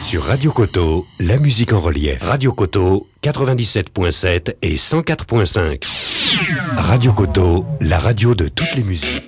Sur Radio Koto, la musique en relief. Radio Koto, 97.7 et 104.5. Radio Koto, la radio de toutes les musiques.